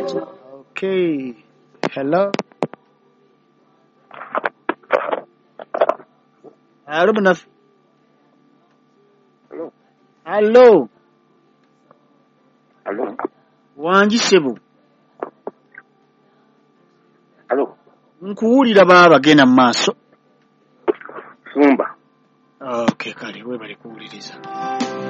Okay. Hello. Hello, Munafi. Hello. Hello. Wanji sebo. Hello. Nkuwulira baba genda maaso. Sumba. Okay, kale we bali kuwuliriza.